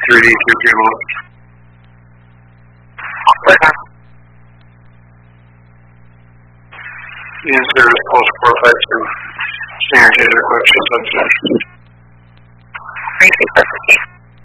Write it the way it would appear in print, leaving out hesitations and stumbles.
3D QQ mode. The insert is post 452. Standard data request is up there.